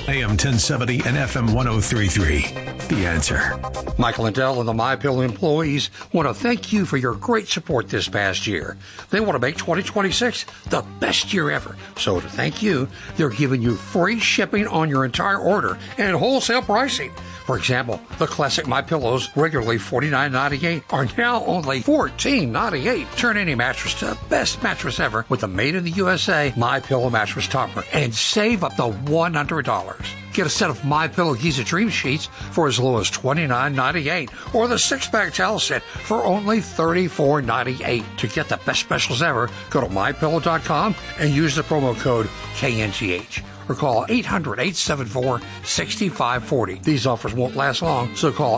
AM 1070 and FM 1033. The Answer. Michael Lindell and the MyPillow employees want to thank you for your great support this past year. They want to make 2026 the best year ever. So to thank you, they're giving you free shipping on your entire order and wholesale pricing. For example, the classic MyPillows, regularly $49.98, are now only $14.98. Turn any mattress to the best mattress ever with the made in the USA MyPillow mattress topper and save up to $100. Get a set of MyPillow Giza Dream Sheets for as low as $29.98 or the 6-pack towel set for only $34.98. To get the best specials ever, go to MyPillow.com and use the promo code KNTH. Or call 800-874-6540. These offers won't last long, so call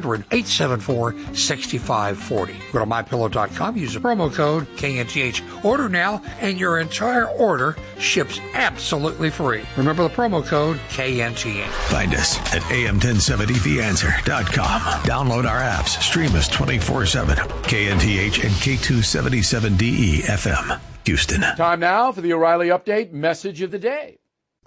800-874-6540. Go to MyPillow.com, use the promo code KNTH. Order now, and your entire order ships absolutely free. Remember the promo code KNTH. Find us at am1070theanswer.com. Download our apps, stream us 24/7. KNTH and K277DE FM, Houston. Time now for the O'Reilly Update Message of the Day.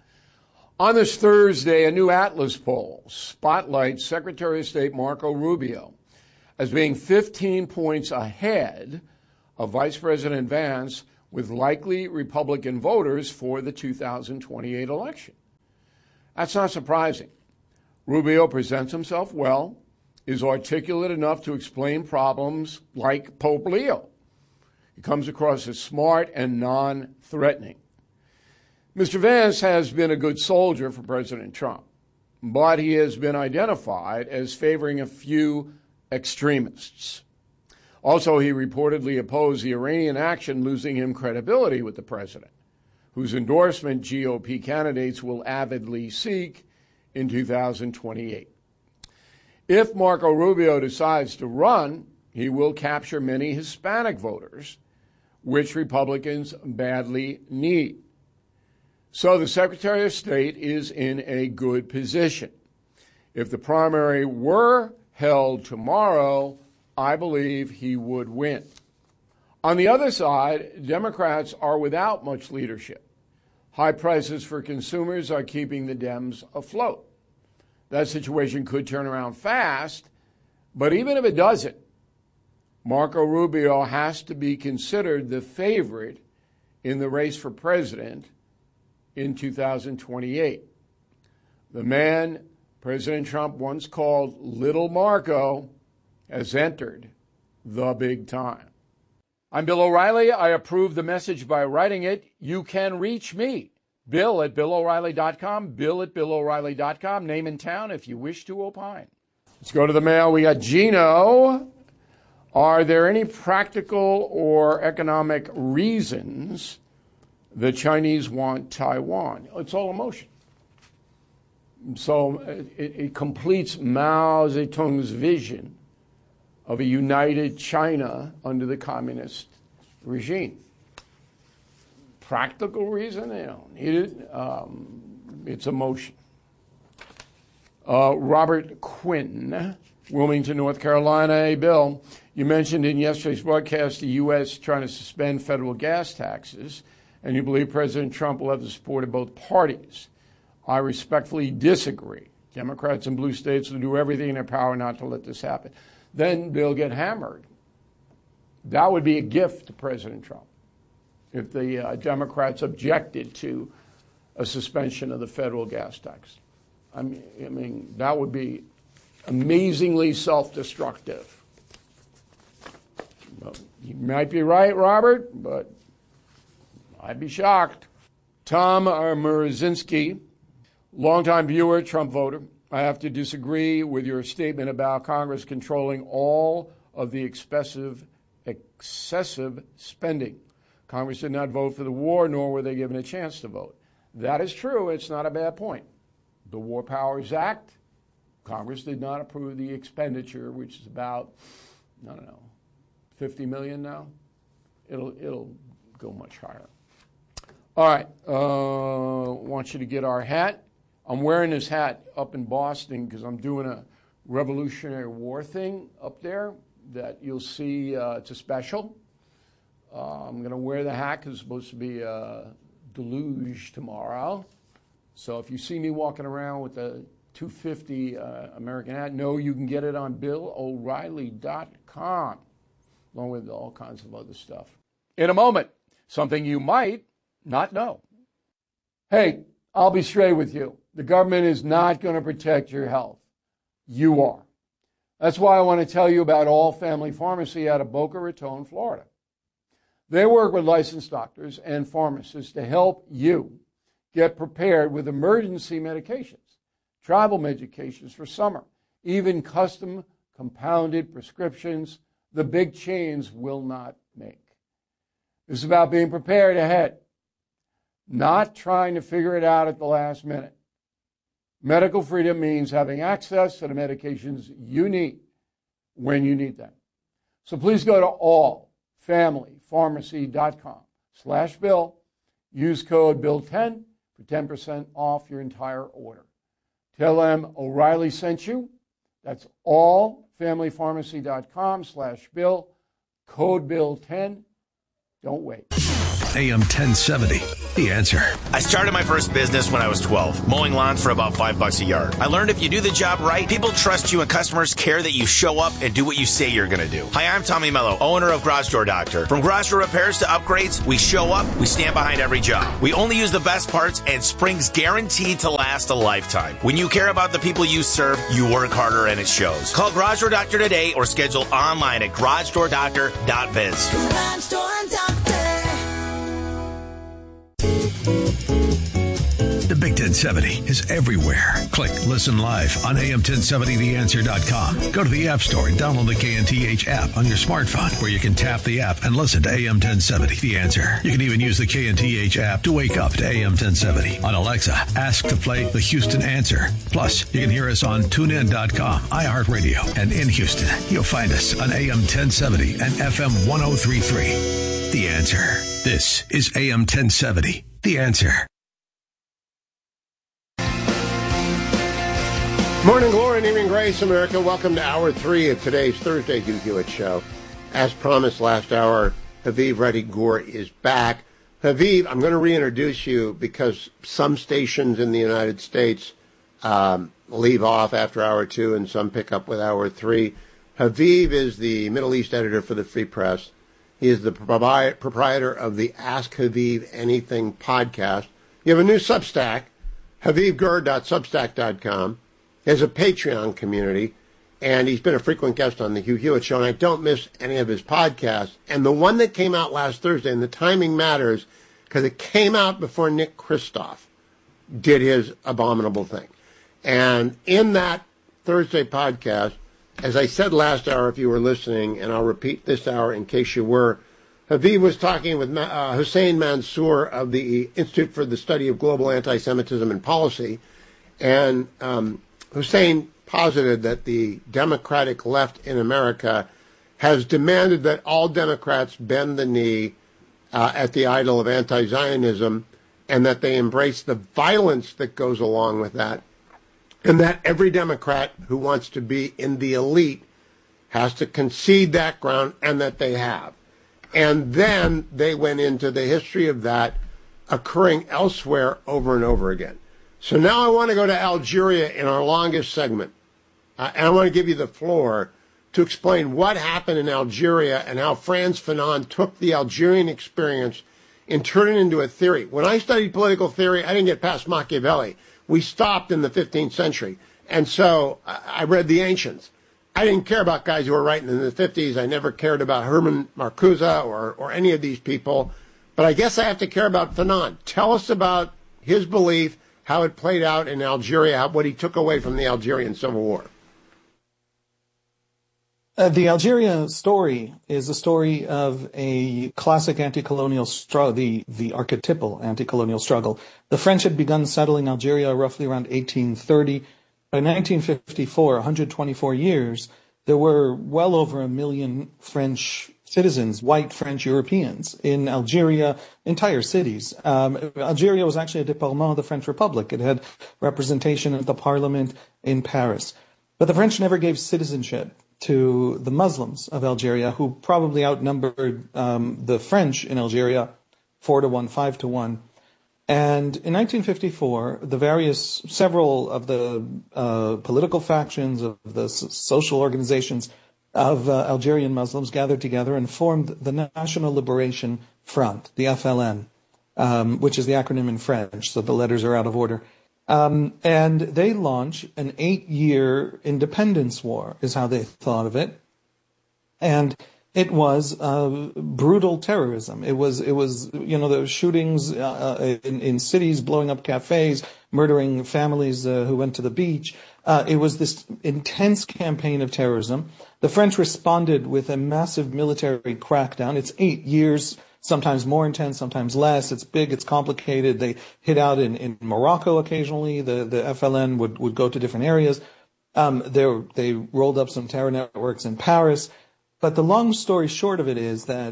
On this Thursday, a new Atlas poll spotlights Secretary of State Marco Rubio as being 15 points ahead of Vice President Vance with likely Republican voters for the 2028 election. That's not surprising. Rubio presents himself well, is articulate enough to explain problems like Pope Leo. He comes across as smart and non-threatening. Mr. Vance has been a good soldier for President Trump, but he has been identified as favoring a few extremists. Also, he reportedly opposed the Iranian action, losing him credibility with the president, whose endorsement GOP candidates will avidly seek in 2028. If Marco Rubio decides to run, he will capture many Hispanic voters, which Republicans badly need. So the Secretary of State is in a good position. If the primary were held tomorrow, I believe he would win. On the other side, Democrats are without much leadership. High prices for consumers are keeping the Dems afloat. That situation could turn around fast, but even if it doesn't, Marco Rubio has to be considered the favorite in the race for president in 2028. The man President Trump once called Little Marco has entered the big time. I'm Bill O'Reilly. I approve the message by writing it. You can reach me, Bill at BillO'Reilly.com, Bill at BillO'Reilly.com, name and town if you wish to opine. Let's go to the mail. We got Gino. Are there any practical or economic reasons the Chinese want Taiwan? It's all emotion. So it completes Mao Zedong's vision of a united China under the communist regime. Practical reason, they don't need it. It's emotion. Robert Quinn, Wilmington, North Carolina. Hey, Bill, you mentioned in yesterday's broadcast the U.S. trying to suspend federal gas taxes, and you believe President Trump will have the support of both parties. I respectfully disagree. Democrats in blue states will do everything in their power not to let this happen. Then they'll get hammered. That would be a gift to President Trump if the Democrats objected to a suspension of the federal gas tax. I mean, that would be amazingly self-destructive. Well, you might be right, Robert, but I'd be shocked. Tom Murazinski, longtime viewer, Trump voter. I have to disagree with your statement about Congress controlling all of the excessive spending. Congress did not vote for the war, nor were they given a chance to vote. That is true. It's not a bad point. The War Powers Act, Congress did not approve the expenditure, which is about, I don't know, $50 million now. It'll go much higher. All right, want you to get our hat. I'm wearing this hat up in Boston because I'm doing a Revolutionary War thing up there that you'll see. It's a special. I'm going to wear the hat because it's supposed to be a deluge tomorrow. So if you see me walking around with a 250 American hat, no, you can get it on BillO'Reilly.com, along with all kinds of other stuff. In a moment, something you might not know. Hey, I'll be straight with you. The government is not going to protect your health. You are. That's why I want to tell you about All Family Pharmacy out of Boca Raton, Florida. They work with licensed doctors and pharmacists to help you get prepared with emergency medications, travel medications for summer, even custom compounded prescriptions the big chains will not make. This is about being prepared ahead, not trying to figure it out at the last minute. Medical freedom means having access to the medications you need when you need them. So please go to allfamilypharmacy.com/Bill. Use code Bill10 for 10% off your entire order. Tell them O'Reilly sent you. That's allfamilypharmacy.com/Bill. Code Bill10. Don't wait. AM 1070, The Answer. I started my first business when I was 12, mowing lawns for about $5 a yard. I learned if you do the job right, people trust you and customers care that you show up and do what you say you're going to do. Hi, I'm Tommy Mello, owner of Garage Door Doctor. From garage door repairs to upgrades, we show up, we stand behind every job. We only use the best parts, and spring's guaranteed to last a lifetime. When you care about the people you serve, you work harder and it shows. Call Garage Door Doctor today or schedule online at garagedoordoctor.biz. Garage Door Doctor. The Big 1070 is everywhere. Click Listen Live on AM1070theanswer.com. Go to the App Store and download the KNTH app on your smartphone, where you can tap the app and listen to AM 1070 The Answer. You can even use the KNTH app to wake up to AM 1070. On Alexa, ask to play the Houston Answer. Plus, you can hear us on TuneIn.com, iHeartRadio, and in Houston, you'll find us on AM 1070 and FM 1033. The Answer. This is AM 1070. The Answer. Morning glory and evening grace, America. Welcome to Hour 3 of today's Thursday Hugh Hewitt Show. As promised last hour, Haviv Reddy Gur is back. Haviv, I'm going to reintroduce you because some stations in the United States leave off after Hour 2 and some pick up with Hour 3. Haviv is the Middle East editor for the Free Press. He is the proprietor of the Ask Haviv Anything podcast. You have a new Substack, HavivGur.substack.com. He has a Patreon community, and he's been a frequent guest on the Hugh Hewitt Show, and I don't miss any of his podcasts. And the one that came out last Thursday, and the timing matters because it came out before Nick Kristof did his abominable thing. And in that Thursday podcast, as I said last hour, if you were listening, and I'll repeat this hour in case you were, Haviv was talking with Hussein Mansour of the Institute for the Study of Global Anti-Semitism and Policy, and Hussein posited that the Democratic left in America has demanded that all Democrats bend the knee at the idol of anti-Zionism, and that they embrace the violence that goes along with that, and that every Democrat who wants to be in the elite has to concede that ground, and that they have. And then they went into the history of that occurring elsewhere over and over again. So now I want to go to Algeria in our longest segment. And I want to give you the floor to explain what happened in Algeria and how Frantz Fanon took the Algerian experience and turned it into a theory. When I studied political theory, I didn't get past Machiavelli. We stopped in the 15th century. And so I read the ancients. I didn't care about guys who were writing in the 50s. I never cared about Herman Marcuse or any of these people. But I guess I have to care about Fanon. Tell us about his belief, how it played out in Algeria, what he took away from the Algerian Civil War. The Algeria story is a story of a classic anti-colonial struggle, the archetypal anti-colonial struggle. The French had begun settling Algeria roughly around 1830. By 1954, 124 years, there were well over 1 million French citizens, white French Europeans, in Algeria, entire cities. Algeria was actually a département of the French Republic. It had representation at the parliament in Paris. But the French never gave citizenship to the Muslims of Algeria, who probably outnumbered the French in Algeria 4-1, 5-1. And in 1954, several of the political factions of the social organizations of Algerian Muslims gathered together and formed the National Liberation Front, the FLN, which is the acronym in French, so the letters are out of order. And they launch an 8-year independence war, is how they thought of it. And it was brutal terrorism. It was the shootings in cities, blowing up cafes, murdering families who went to the beach. It was this intense campaign of terrorism. The French responded with a massive military crackdown. It's 8 years, sometimes more intense, sometimes less. It's big, it's complicated. They hit out in Morocco occasionally. The FLN would go to different areas. They rolled up some terror networks in Paris. But the long story short of it is that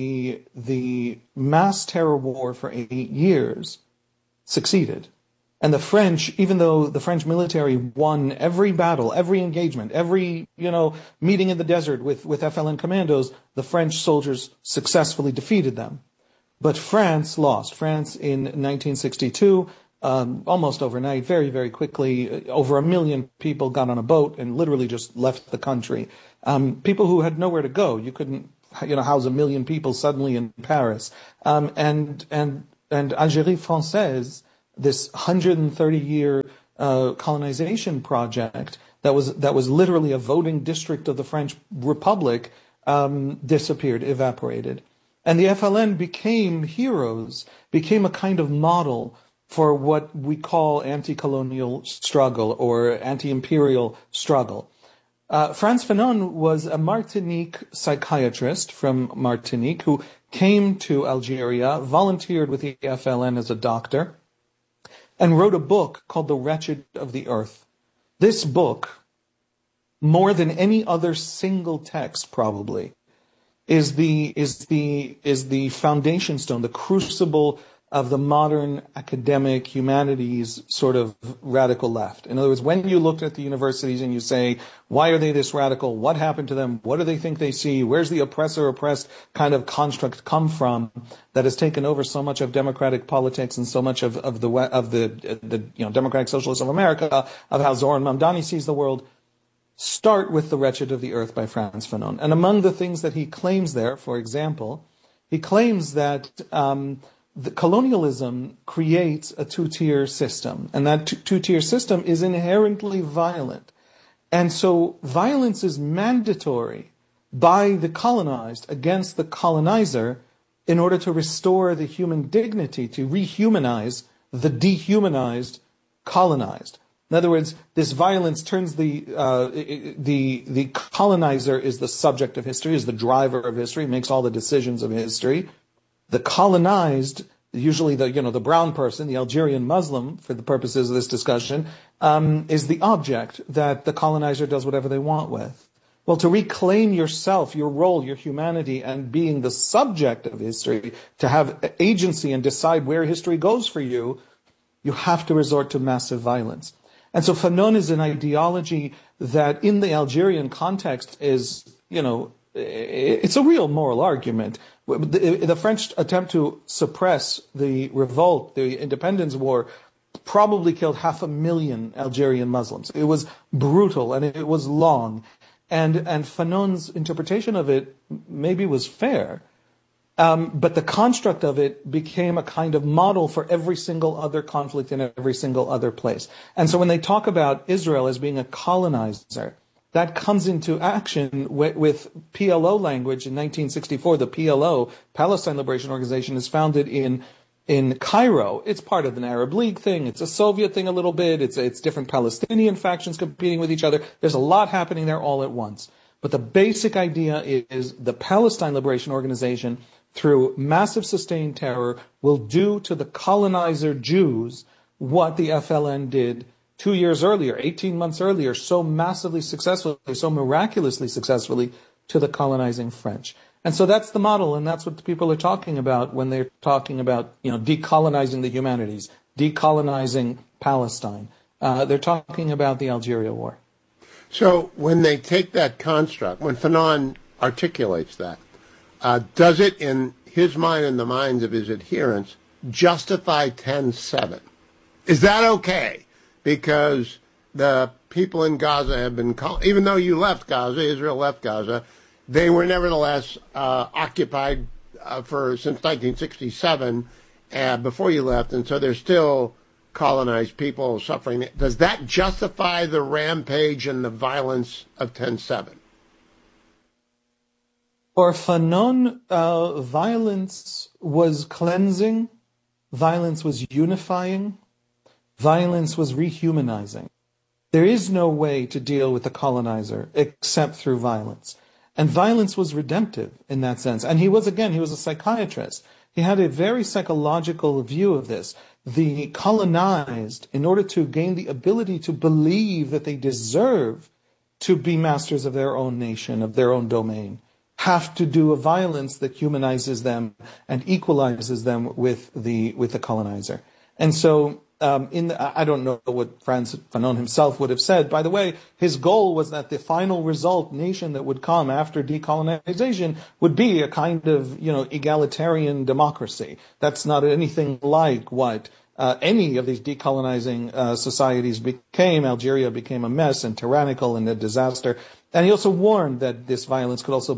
the mass terror war for 8 years succeeded. And the French, even though the French military won every battle, every engagement, every, meeting in the desert with FLN commandos, the French soldiers successfully defeated them. But France lost. France in 1962, almost overnight, very, very quickly, over 1 million people got on a boat and literally just left the country. People who had nowhere to go. You couldn't, house 1 million people suddenly in Paris. And Algérie Française, this 130-year colonization project that was literally a voting district of the French Republic, disappeared, evaporated. And the FLN became heroes, became a kind of model for what we call anti-colonial struggle or anti-imperial struggle. Frantz Fanon was a Martinique psychiatrist from Martinique who came to Algeria, volunteered with the FLN as a doctor, and wrote a book called The Wretched of the Earth. This book, more than any other single text probably, is the foundation stone, the crucible of the modern academic humanities sort of radical left. In other words, when you look at the universities and you say, why are they this radical? What happened to them? What do they think they see? Where's the oppressor-oppressed kind of construct come from that has taken over so much of democratic politics and so much of the Democratic Socialists of America, of how Zoran Mamdani sees the world? Start with The Wretched of the Earth by Frantz Fanon. And among the things that he claims there, for example, he claims that the colonialism creates a two-tier system, and that two-tier system is inherently violent. And so violence is mandatory by the colonized against the colonizer in order to restore the human dignity, to rehumanize the dehumanized colonized. In other words, this violence turns the colonizer is the subject of history, is the driver of history, makes all the decisions of history. The colonized, usually the brown person, the Algerian Muslim, for the purposes of this discussion, is the object that the colonizer does whatever they want with. Well, to reclaim yourself, your role, your humanity, and being the subject of history, to have agency and decide where history goes for you, you have to resort to massive violence. And so Fanon is an ideology that in the Algerian context is, it's a real moral argument. The French attempt to suppress the revolt, the independence war, probably killed 500,000 Algerian Muslims. It was brutal and it was long. And Fanon's interpretation of it maybe was fair. But the construct of it became a kind of model for every single other conflict in every single other place. And so when they talk about Israel as being a colonizer, that comes into action with PLO language in 1964. The PLO, Palestine Liberation Organization, is founded in Cairo. It's part of an Arab League thing. It's a Soviet thing a little bit. It's different Palestinian factions competing with each other. There's a lot happening there all at once. But the basic idea is the Palestine Liberation Organization, through massive sustained terror, will do to the colonizer Jews what the FLN did 2 years earlier, 18 months earlier, so massively successfully, so miraculously successfully to the colonizing French. And so that's the model, and that's what the people are talking about when they're talking about, decolonizing the humanities, decolonizing Palestine. They're talking about the Algeria War. So when they take that construct, when Fanon articulates that, does it, in his mind and the minds of his adherents, justify 10-7. Is that okay? Because the people in Gaza have been even though you left Gaza, Israel left Gaza, they were nevertheless occupied since 1967 before you left, and so they're still colonized people suffering. Does that justify the rampage and the violence of 10-7? For Fanon, violence was cleansing, violence was unifying, violence was rehumanizing. There is no way to deal with the colonizer except through violence. And violence was redemptive in that sense. And he was a psychiatrist. He had a very psychological view of this. The colonized, in order to gain the ability to believe that they deserve to be masters of their own nation, of their own domain, have to do a violence that humanizes them and equalizes them with the colonizer. And so, I don't know what Frantz Fanon himself would have said. By the way, his goal was that the final result nation that would come after decolonization would be a kind of, egalitarian democracy. That's not anything like what any of these decolonizing societies became. Algeria became a mess and tyrannical and a disaster. And he also warned that this violence could also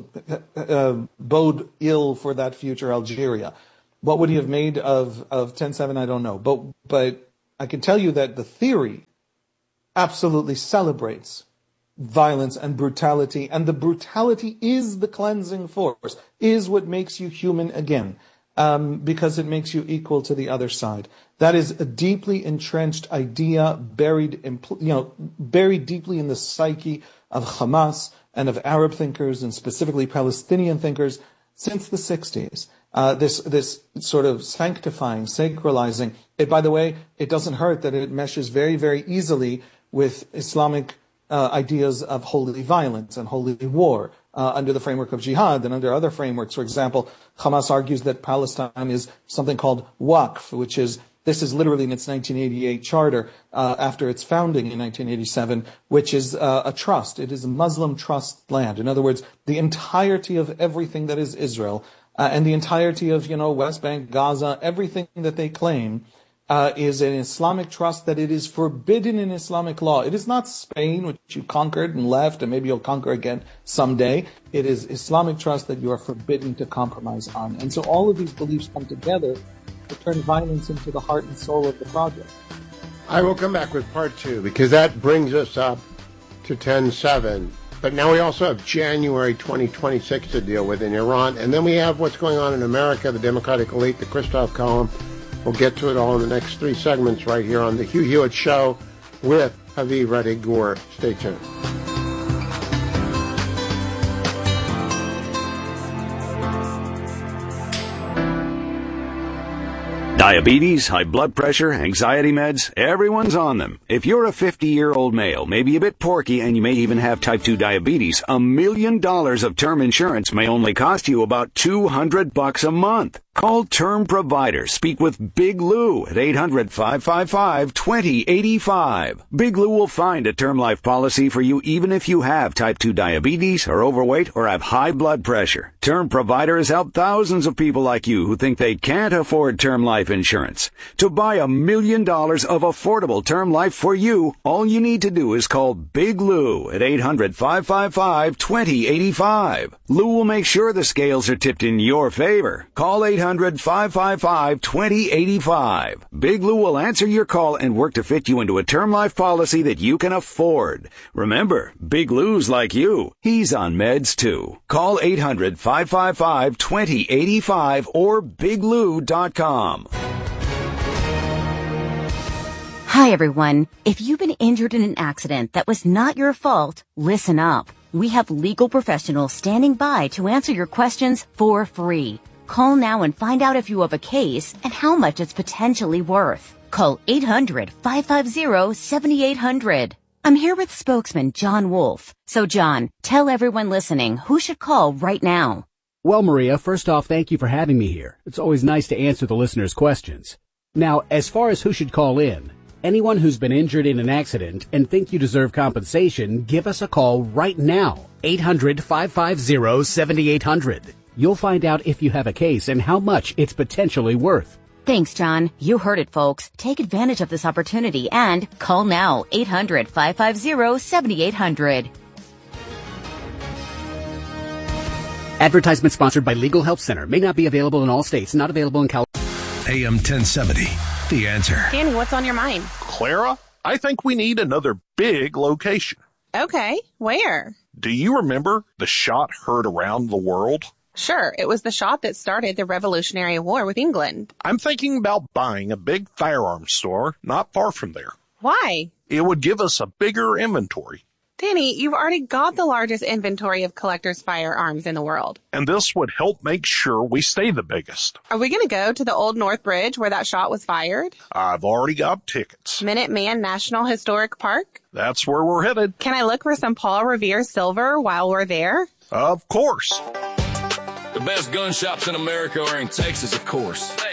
bode ill for that future Algeria. What would he have made of 10-7? I don't know. But I can tell you that the theory absolutely celebrates violence and brutality, and the brutality is the cleansing force, is what makes you human again, because it makes you equal to the other side. That is a deeply entrenched idea buried deeply in the psyche of Hamas and of Arab thinkers, and specifically Palestinian thinkers, since the 60s. This sort of sanctifying, sacralizing. By the way, it doesn't hurt that it meshes very, very easily with Islamic ideas of holy violence and holy war under the framework of jihad and under other frameworks. For example, Hamas argues that Palestine is something called Waqf, this is literally in its 1988 charter after its founding in 1987, which is a trust. It is a Muslim trust land. In other words, the entirety of everything that is Israel and the entirety of, West Bank, Gaza, everything that they claim is an Islamic trust that it is forbidden in Islamic law. It is not Spain, which you conquered and left, and maybe you'll conquer again someday. It is Islamic trust that you are forbidden to compromise on. And so all of these beliefs come together to turn violence into the heart and soul of the project. I will come back with part 2, because that brings us up to 10-7. But now we also have January 2026 to deal with in Iran. And then we have what's going on in America, the Democratic elite, the Christoph column. We'll get to it all in the next 3 segments right here on The Hugh Hewitt Show with Haviv Reddy-Gur. Stay tuned. Diabetes, high blood pressure, anxiety meds, everyone's on them. If you're a 50-year-old male, maybe a bit porky, and you may even have type 2 diabetes, $1 million of term insurance may only cost you about $200 a month. Call Term Provider. Speak with Big Lou at 800-555-2085. Big Lou will find a term life policy for you even if you have type 2 diabetes, are overweight, or have high blood pressure. Term Provider has helped thousands of people like you who think they can't afford term life insurance. To buy $1 million of affordable term life for you, all you need to do is call Big Lou at 800-555-2085. Lou will make sure the scales are tipped in your favor. Call 800-555-2085. Big Lou will answer your call and work to fit you into a term life policy that you can afford. Remember, Big Lou's like you. He's on meds too. Call 800-555-2085 or biglou.com. Hi, everyone. If you've been injured in an accident that was not your fault, listen up. We have legal professionals standing by to answer your questions for free. Call now and find out if you have a case and how much it's potentially worth. Call 800-550-7800. I'm here with spokesman John Wolf. So, John, tell everyone listening who should call right now. Well, Maria, first off, thank you for having me here. It's always nice to answer the listeners' questions. Now, as far as who should call in, anyone who's been injured in an accident and think you deserve compensation, give us a call right now. 800-550-7800. You'll find out if you have a case and how much it's potentially worth. Thanks, John. You heard it, folks. Take advantage of this opportunity and call now, 800-550-7800. Advertisement sponsored by Legal Help Center. May not be available in all states. Not available in California. AM 1070, The Answer. Danny, what's on your mind? Clara, I think we need another big location. Okay, where? Do you remember the shot heard around the world? Sure, it was the shot that started the Revolutionary War with England. I'm thinking about buying a big firearms store not far from there. Why? It would give us a bigger inventory. Danny, you've already got the largest inventory of collectors' firearms in the world. And this would help make sure we stay the biggest. Are we going to go to the Old North Bridge where that shot was fired? I've already got tickets. Minuteman National Historic Park? That's where we're headed. Can I look for some Paul Revere silver while we're there? Of course. The best gun shops in America are in Texas, of course.